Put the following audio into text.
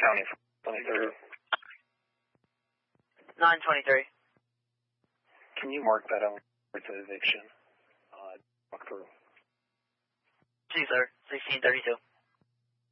County 23rd. 923. Can you mark that out for eviction? Walk through. See, sir. 1632.